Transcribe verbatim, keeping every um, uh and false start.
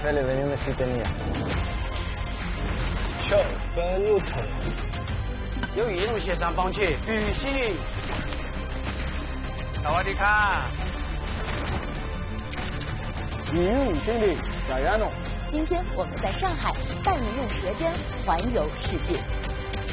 venire in Sitania. Ciao, benvenuto. 由一路协商帮去语气。萨瓦迪卡。 语语心里小亚诺。 今天我们在上海带您用舌尖环游世界。